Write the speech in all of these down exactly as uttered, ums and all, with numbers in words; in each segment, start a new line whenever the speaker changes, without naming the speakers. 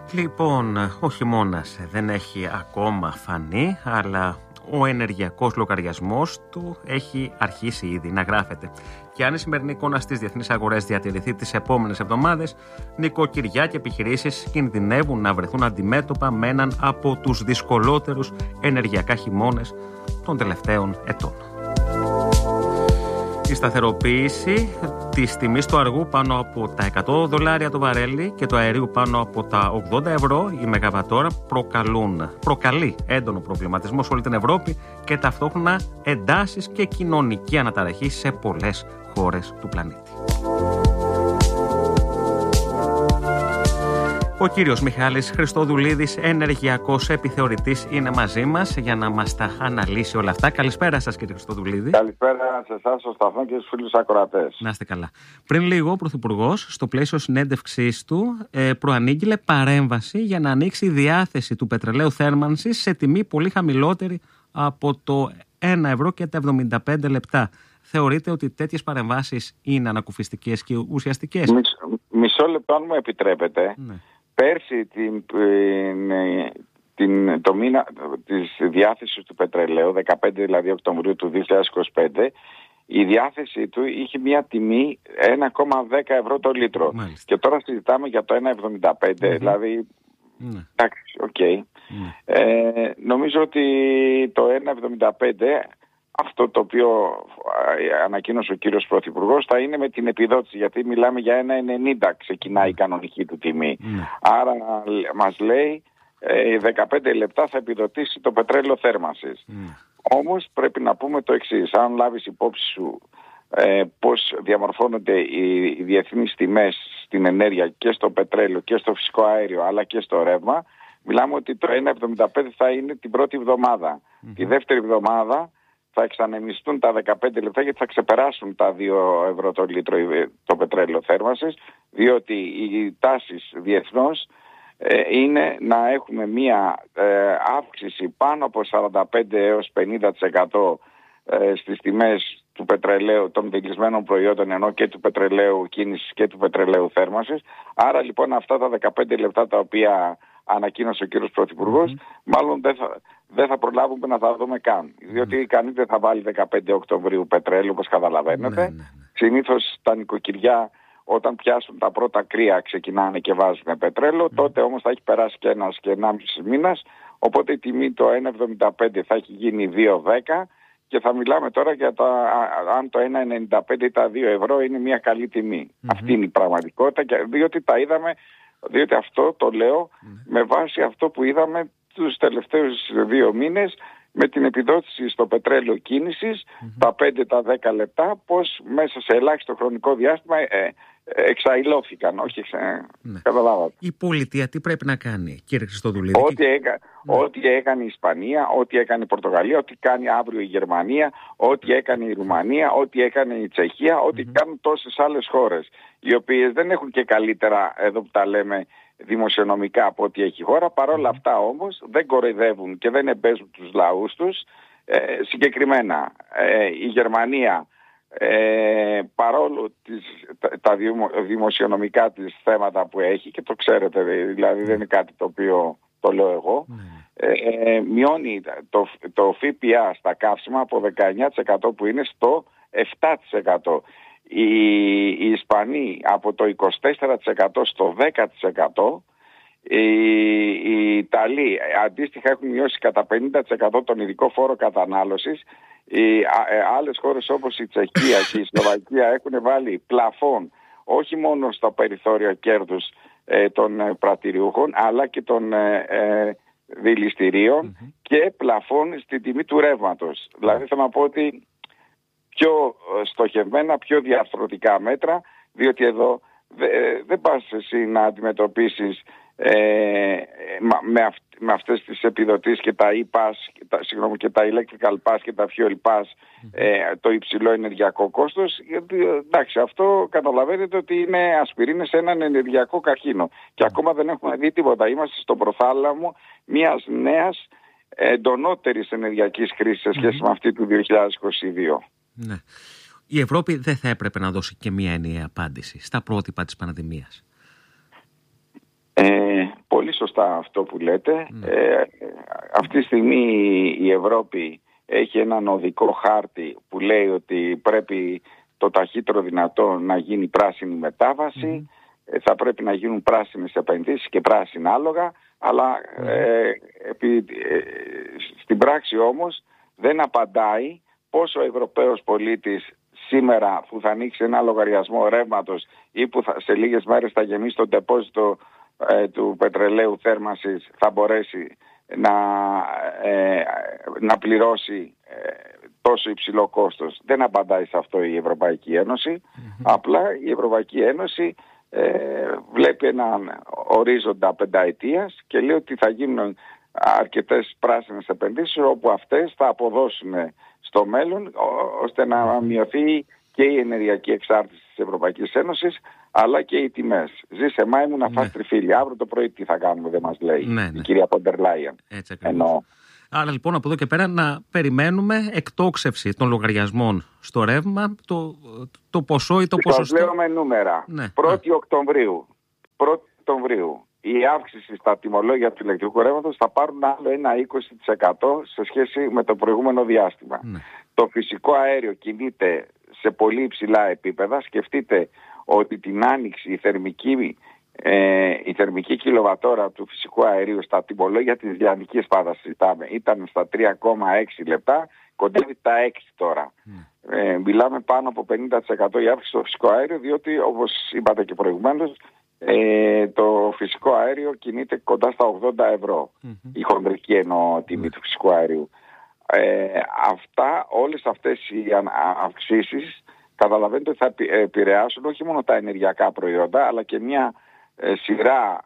Λοιπόν, ο χειμώνας δεν έχει ακόμα φανεί, αλλά ο ενεργειακός λογαριασμός του έχει αρχίσει ήδη να γράφεται. Και αν η σημερινή εικόνα στις διεθνείς αγορές διατηρηθεί τις επόμενες εβδομάδες, νοικοκυριά και επιχειρήσεις κινδυνεύουν να βρεθούν αντιμέτωπα με έναν από τους δυσκολότερους ενεργειακά χειμώνες των τελευταίων ετών. Η σταθεροποίηση της τιμής του αργού πάνω από τα εκατό δολάρια το βαρέλι και του αερίου πάνω από τα ογδόντα ευρώ η μεγαβατόρα προκαλούν, προκαλεί έντονο προβληματισμό σε όλη την Ευρώπη και ταυτόχρονα εντάσεις και κοινωνική αναταραχή σε πολλές χώρες του πλανήτη. Ο κύριος Μιχάλης Χριστοδουλίδης, ενεργειακός επιθεωρητής, είναι μαζί μας για να μας τα αναλύσει όλα αυτά. Καλησπέρα σας, κύριε Χριστοδουλίδη.
Καλησπέρα σε εσάς, στο σταθμό και στους φίλους ακροατές.
Να είστε καλά. Πριν λίγο, ο Πρωθυπουργός, στο πλαίσιο συνέντευξής του, ε, προανήγγειλε παρέμβαση για να ανοίξει η διάθεση του πετρελαίου θέρμανσης σε τιμή πολύ χαμηλότερη από το ένα ευρώ και τα εβδομήντα πέντε λεπτά. Θεωρείτε ότι τέτοιες παρεμβάσεις είναι ανακουφιστικές και ουσιαστικές?
Μισ, μισό λεπτό, αν μου επιτρέπετε. Ναι. Πέρσι την, την, την, το μήνα της διάθεσης του πετρελαίου, δεκαπέντε δηλαδή Οκτωβρίου του δύο χιλιάδες είκοσι πέντε, η διάθεση του είχε μια τιμή ένα κόμμα δέκα ευρώ το λίτρο. Μάλιστα. Και τώρα συζητάμε για το ένα εβδομήντα πέντε, mm-hmm. δηλαδή, mm-hmm. εντάξει, οκ. Okay. Mm-hmm. Ε, νομίζω ότι το ένα εβδομήντα πέντε, αυτό το οποίο ανακοίνωσε ο κύριος Πρωθυπουργός, θα είναι με την επιδότηση, γιατί μιλάμε για ένα ενενήντα ξεκινάει η κανονική του τιμή. Mm. Άρα μας λέει ε, δεκαπέντε λεπτά θα επιδοτήσει το πετρέλαιο θέρμανσης. Mm. Όμως πρέπει να πούμε το εξής: αν λάβεις υπόψη σου ε, πώς διαμορφώνονται οι, οι διεθνείς τιμές στην ενέργεια και στο πετρέλαιο και στο φυσικό αέριο αλλά και στο ρεύμα, μιλάμε ότι το ένα εβδομήντα πέντε θα είναι την πρώτη εβδομάδα. Mm. Τη δεύτερη εβδομάδα θα εξανεμιστούν τα δεκαπέντε λεπτά, γιατί θα ξεπεράσουν τα δύο ευρώ το λίτρο το πετρέλαιο θέρμανσης, διότι οι τάσεις διεθνώς ε, είναι να έχουμε μία ε, αύξηση πάνω από σαράντα πέντε έως πενήντα τοις εκατό ε, στις τιμές του πετρελαίου, των δηλισμένων προϊόντων, ενώ και του πετρελαίου κίνησης και του πετρελαίου θέρμανσης. Άρα λοιπόν αυτά τα δεκαπέντε λεπτά τα οποία ανακοίνωσε ο κύριος Πρωθυπουργός, mm-hmm. μάλλον δεν θα, δεν θα προλάβουμε να τα δούμε καν. Διότι mm-hmm. κανείς δεν θα βάλει δεκαπέντε Οκτωβρίου πετρέλαιο, όπως καταλαβαίνετε. Mm-hmm. Συνήθως τα νοικοκυριά, όταν πιάσουν τα πρώτα κρύα, ξεκινάνε και βάζουν πετρέλαιο. Mm-hmm. Τότε όμως θα έχει περάσει και ένας και ενάμιση μήνας. Οπότε η τιμή το ένα εβδομήντα πέντε θα έχει γίνει δύο δέκα. Και θα μιλάμε τώρα για τα, αν το ένα ενενήντα πέντε ή τα δύο ευρώ είναι μια καλή τιμή. Mm-hmm. Αυτή είναι η πραγματικότητα, διότι τα είδαμε. Διότι αυτό το λέω mm. με βάση αυτό που είδαμε τους τελευταίους δύο μήνες με την επιδότηση στο πετρέλαιο κίνησης, mm-hmm. τα πέντε τα δέκα λεπτά, πως μέσα σε ελάχιστο χρονικό διάστημα ε, εξαϊλώθηκαν, όχι εξα... ναι. Καταλάβατε.
Η πολιτεία τι πρέπει να κάνει, κύριε Χριστοδουλίδη?
Ό,τι, έκα... ναι. ό,τι έκανε η Ισπανία, ό,τι έκανε η Πορτογαλία, ό,τι κάνει αύριο η Γερμανία, ό,τι έκανε η Ρουμανία, ό,τι έκανε η Τσεχία, ό,τι mm-hmm. κάνουν τόσες άλλες χώρες, οι οποίες δεν έχουν και καλύτερα, εδώ που τα λέμε, δημοσιονομικά από ό,τι έχει η χώρα. Παρόλα mm-hmm. αυτά όμως δεν κοροϊδεύουν και δεν εμπέζουν τους λαούς τους. Ε, συγκεκριμένα ε, η Γερμανία, Ε, παρόλο τις, τα, τα δημοσιονομικά της θέματα που έχει, και το ξέρετε, δηλαδή δεν είναι κάτι το οποίο το λέω εγώ, ε, ε, μειώνει το, το ΦΠΑ στα καύσιμα από δεκαεννιά τοις εκατό που είναι στο επτά τοις εκατό. Οι, οι Ισπανοί από το είκοσι τέσσερα τοις εκατό στο δέκα τοις εκατό. Οι, οι Ιταλοί αντίστοιχα έχουν μειώσει κατά πενήντα τοις εκατό τον ειδικό φόρο κατανάλωσης. Οι άλλες χώρες όπως η Τσεχία και η Σλοβακία έχουν βάλει πλαφόν όχι μόνο στο περιθώριο κέρδους ε, των ε, πρατηριούχων, αλλά και των ε, ε, δηληστηρίων mm-hmm. και πλαφόν στην τιμή του ρεύματος. Mm-hmm. Δηλαδή θέλω να πω ότι πιο στοχευμένα, πιο διαρθρωτικά μέτρα, διότι εδώ δεν δε πας εσύ να αντιμετωπίσεις ε, με, αυ, με αυτές τις επιδοτήσεις και τα e-pass, και τα, συγγνώμη, και τα electrical pass και τα fuel pass, ε, το υψηλό ενεργειακό κόστος, γιατί εντάξει, αυτό καταλαβαίνετε ότι είναι ασπιρίνες σε έναν ενεργειακό καρκίνο και ακόμα δεν έχουμε δει τίποτα. Είμαστε στον προθάλαμο μιας νέας εντονότερης ενεργειακής κρίσης σε σχέση mm-hmm. με αυτή του δύο χιλιάδες είκοσι δύο.
Ναι. Η Ευρώπη δεν θα έπρεπε να δώσει και μία ενιαία απάντηση στα πρότυπα της πανδημίας?
Ε, πολύ σωστά αυτό που λέτε. Mm. Ε, αυτή τη στιγμή η Ευρώπη έχει έναν οδικό χάρτη που λέει ότι πρέπει το ταχύτερο δυνατό να γίνει πράσινη μετάβαση, mm. θα πρέπει να γίνουν πράσινες επενδύσεις και πράσινα άλογα, αλλά mm. ε, επί, ε, στην πράξη όμως δεν απαντάει πόσο ο Ευρωπαίος πολίτης σήμερα που θα ανοίξει ένα λογαριασμό ρεύματος ή που θα, σε λίγες μέρες θα γεμίσει το ντεπόζιτο ε, του πετρελαίου θέρμανσης θα μπορέσει να, ε, να πληρώσει ε, τόσο υψηλό κόστος. Δεν απαντάει σε αυτό η Ευρωπαϊκή Ένωση. Mm-hmm. Απλά η Ευρωπαϊκή Ένωση ε, βλέπει έναν ορίζοντα πενταετίας και λέει ότι θα γίνουν αρκετές πράσινες επενδύσεις όπου αυτές θα αποδώσουν στο μέλλον ώστε να μειωθεί και η ενεργειακή εξάρτηση της Ευρωπαϊκής Ένωσης αλλά και οι τιμές. Ζήσε Μάη μου να φας ναι. τριφύλι. Αύριο το πρωί τι θα κάνουμε δεν μας λέει ναι, ναι. η κυρία Φοντερ Λάιεν. Εννοώ.
Άρα λοιπόν από εδώ και πέρα να περιμένουμε εκτόξευση των λογαριασμών στο ρεύμα, το, το ποσό ή το ποσοστό.
Σας λέω με νούμερα. Ναι. πρώτη Οκτωβρίου, πρώτη Οκτωβρίου η αύξηση στα τιμολόγια του ηλεκτρικού ρεύματος θα πάρουν άλλο ένα είκοσι τοις εκατό σε σχέση με το προηγούμενο διάστημα. Ναι. Το φυσικό αέριο κινείται σε πολύ υψηλά επίπεδα. Σκεφτείτε ότι την άνοιξη η θερμική, ε, η θερμική κιλοβατόρα του φυσικού αερίου στα τιμολόγια της λιανικής πάντα συζητάμε ήταν στα τρία κόμμα έξι λεπτά, κοντεύει τα έξι τώρα. Mm. Ε, μιλάμε πάνω από πενήντα τοις εκατό η αύξηση στο φυσικό αέριο, διότι όπως είπατε και προηγουμένως ε, το φυσικό αέριο κινείται κοντά στα ογδόντα ευρώ. Mm-hmm. Η χονδρική εννοώ τιμή mm. του φυσικού αερίου. Ε, αυτά, όλες αυτές οι αυξήσεις καταλαβαίνετε ότι θα επηρεάσουν όχι μόνο τα ενεργειακά προϊόντα αλλά και μια ε, σειρά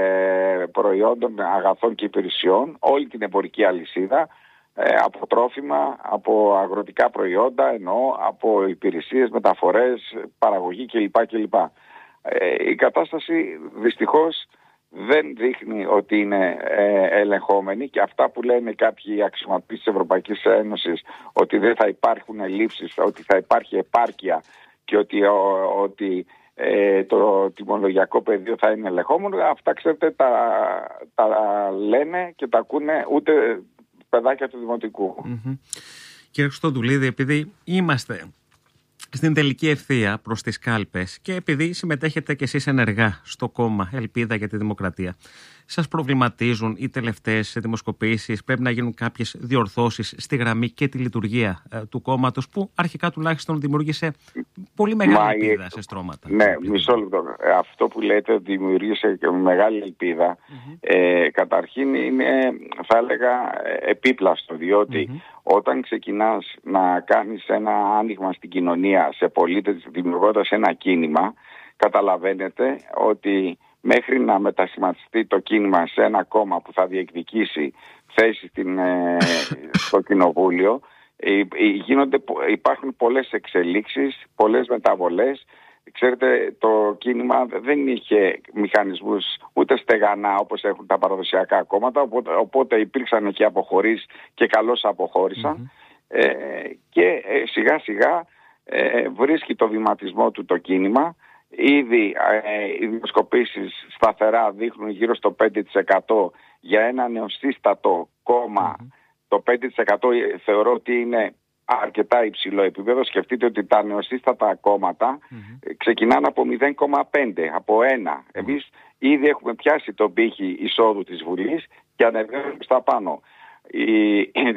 ε, προϊόντων, αγαθών και υπηρεσιών, όλη την εμπορική αλυσίδα, ε, από τρόφιμα, από αγροτικά προϊόντα, ενώ από υπηρεσίες, μεταφορές, παραγωγή κλπ. κλπ. Ε, η κατάσταση δυστυχώς δεν δείχνει ότι είναι ε, ελεγχόμενη και αυτά που λένε κάποιοι αξιωματικοί της Ευρωπαϊκής Ένωσης ότι δεν θα υπάρχουν ελλείψεις, ότι θα υπάρχει επάρκεια και ότι, ο, ότι ε, το τιμολογιακό πεδίο θα είναι ελεγχόμενο, αυτά ξέρετε τα, τα λένε και τα ακούνε ούτε παιδάκια του Δημοτικού.
Mm-hmm. Κύριε Χριστοδουλίδη, επειδή είμαστε στην τελική ευθεία προς τις κάλπες και επειδή συμμετέχετε κι εσείς ενεργά στο κόμμα Ελπίδα για τη Δημοκρατία, σας προβληματίζουν οι τελευταίες δημοσκοπήσεις? Πρέπει να γίνουν κάποιες διορθώσεις στη γραμμή και τη λειτουργία ε, του κόμματος που αρχικά τουλάχιστον δημιούργησε πολύ μεγάλη Μα, ελπίδα σε στρώματα.
Ναι, μισό λεπτό. Αυτό που λέτε δημιούργησε και μεγάλη ελπίδα mm-hmm. ε, καταρχήν είναι, θα έλεγα, επίπλαστο, διότι mm-hmm. όταν ξεκινάς να κάνεις ένα άνοιγμα στην κοινωνία σε πολίτες δημιουργώντας ένα κίνημα, καταλαβαίνετε ότι μέχρι να μετασχηματιστεί το κίνημα σε ένα κόμμα που θα διεκδικήσει θέση στην, ε, στο κοινοβούλιο, ε, ε, γίνονται, υπάρχουν πολλές εξελίξεις, πολλές μεταβολές. Ξέρετε, το κίνημα δεν είχε μηχανισμούς ούτε στεγανά όπως έχουν τα παραδοσιακά κόμματα, οπότε, οπότε υπήρξαν και αποχωρήσεις και καλώς αποχώρησαν. Mm-hmm. Ε, και ε, σιγά σιγά ε, βρίσκει το βηματισμό του το κίνημα. Ήδη ε, οι δημοσκοπήσεις σταθερά δείχνουν γύρω στο πέντε τοις εκατό για ένα νεοσύστατο κόμμα. Mm-hmm. Το πέντε τοις εκατό θεωρώ ότι είναι αρκετά υψηλό επίπεδο. Σκεφτείτε ότι τα νεοσύστατα κόμματα mm-hmm. ξεκινάνε από μηδέν κόμμα πέντε, από ένα. Mm-hmm. Εμείς ήδη έχουμε πιάσει τον πύχη εισόδου της Βουλής και ανεβαίνουμε στα πάνω. Η,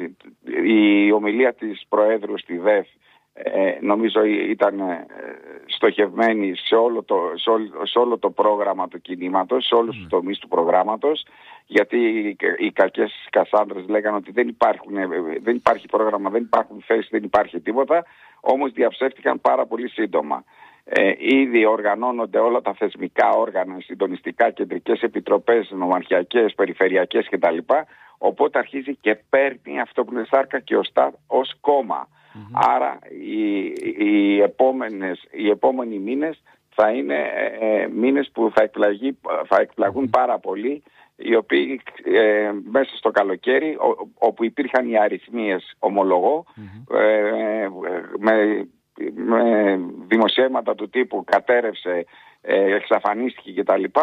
η ομιλία της Προέδρου στη ΔΕΦ Ε, νομίζω ήταν ε, στοχευμένη σε όλο, το, σε, όλο, σε όλο το πρόγραμμα του κινήματος, σε όλους mm. τους τομείς του προγράμματος, γιατί οι, οι κακές Κασάνδρες λέγανε ότι δεν, υπάρχουν, ε, δεν υπάρχει πρόγραμμα, δεν υπάρχουν θέσεις, δεν υπάρχει τίποτα, όμως διαψεύτηκαν πάρα πολύ σύντομα. Ε, ήδη οργανώνονται όλα τα θεσμικά όργανα, συντονιστικά, κεντρικές επιτροπές, νομαρχιακές, περιφερειακές κτλ. Οπότε αρχίζει και παίρνει αυτό που είναι σάρκα και οστά ως κόμμα. Mm-hmm. Άρα οι, οι, επόμενες, οι επόμενοι μήνες θα είναι ε, μήνες που θα, εκπλαγεί, θα εκπλαγούν mm-hmm. πάρα πολύ, οι οποίοι ε, μέσα στο καλοκαίρι ο, όπου υπήρχαν οι αριθμίες ομολογώ mm-hmm. ε, με, με δημοσιεύματα του τύπου κατέρευσε, ε, εξαφανίστηκε κτλ.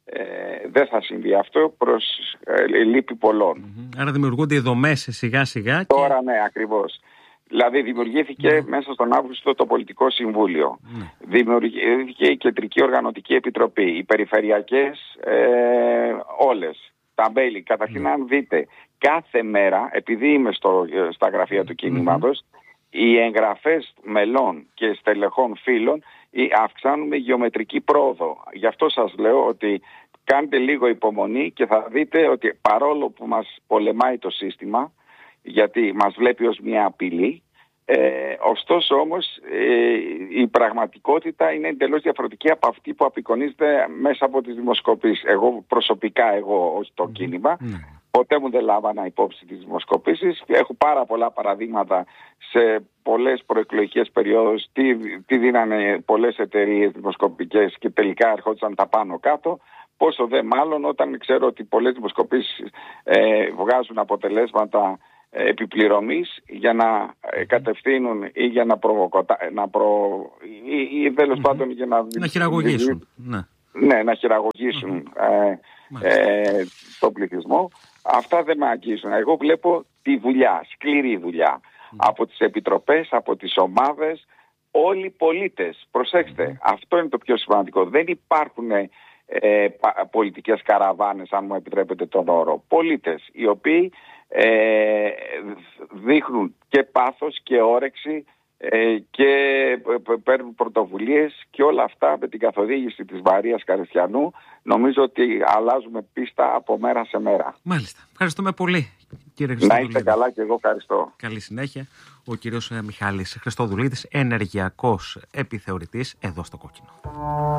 ε, δεν θα συμβεί αυτό προς ε, λύπη πολλών.
Mm-hmm. Άρα δημιουργούνται οι δομές σιγά σιγά. Και...
Τώρα ναι, ακριβώς. Δηλαδή δημιουργήθηκε mm. μέσα στον Αύγουστο το Πολιτικό Συμβούλιο. Mm. Δημιουργήθηκε η Κεντρική Οργανωτική Επιτροπή, οι περιφερειακές ε, όλες, τα μέλη. Καταρχήν mm. αν δείτε, κάθε μέρα, επειδή είμαι στο, στα γραφεία του κινήματος, mm. οι εγγραφές μελών και στελεχών φίλων αυξάνουν με γεωμετρική πρόοδο. Γι' αυτό σας λέω ότι κάντε λίγο υπομονή και θα δείτε ότι παρόλο που μας πολεμάει το σύστημα, γιατί μας βλέπει ως μια απειλή, ε, ωστόσο όμως ε, η πραγματικότητα είναι εντελώς διαφορετική από αυτή που απεικονίζεται μέσα από τις δημοσκοπήσεις. Εγώ προσωπικά, εγώ όχι το κίνημα, mm. ποτέ μου δεν λάβανα υπόψη τις δημοσκοπήσεις. Έχω πάρα πολλά παραδείγματα σε πολλές προεκλογικές περιόδους, τι, τι δίνανε πολλές εταιρείες δημοσκοπικές και τελικά ερχόντουσαν τα πάνω κάτω. Πόσο δε μάλλον όταν ξέρω ότι πολλές δημοσκοπήσεις ε, βγάζουν αποτελέσματα επιπληρωμής για να κατευθύνουν ή για να προβοκοτα... να προ... ή, ή τέλος mm-hmm. πάντων για να...
να χειραγωγήσουν. Ναι,
ναι να χειραγωγήσουν mm-hmm. ε, ε, τον πληθυσμό. Αυτά δεν με αγγίζουν. Εγώ βλέπω τη δουλειά, σκληρή δουλειά. Mm-hmm. Από τις επιτροπές, από τις ομάδες, όλοι οι πολίτες. Προσέξτε, mm-hmm. αυτό είναι το πιο σημαντικό. Δεν υπάρχουν ε, πολιτικές καραβάνες, αν μου επιτρέπετε τον όρο. Πολίτες, οι οποίοι Ε, δείχνουν και πάθος και όρεξη ε, και παίρνουν πρωτοβουλίες και όλα αυτά με την καθοδήγηση της Μαρίας Καριστιανού νομίζω ότι αλλάζουμε πίστα από μέρα σε μέρα.
Μάλιστα. Ευχαριστούμε πολύ, κύριε
Χριστοδουλίδη. Να είστε καλά και εγώ ευχαριστώ.
Καλή συνέχεια. Ο κύριος Μιχάλης Χριστοδουλίδης, ενεργειακός επιθεωρητής εδώ στο Κόκκινο.